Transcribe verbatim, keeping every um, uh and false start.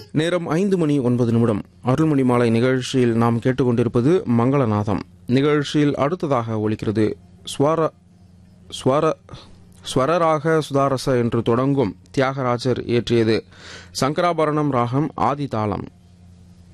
நேரம் ஐந்து மணி ஒன்பது நிமிடம். அருள்மணி மாலை நிகழ்ச்சியில் நாம் கேட்டுக்கொண்டிருப்பது மங்களநாதம். நிகழ்ச்சியில் அடுத்ததாக ஒலிக்கிறது ஸ்வர ஸ்வர ஸ்வரராக சுதாரச என்று தொடங்கும் தியாகராஜர் இயற்றியது சங்கராபரணம் ராகம் ஆதி தாளம்.